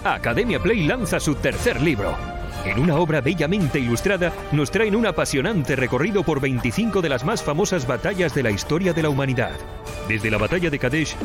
Academia Play lanza su tercer libro. En una obra bellamente ilustrada, nos traen un apasionante recorrido por 25 de las más famosas batallas de la historia de la humanidad. Desde la batalla de Kadesh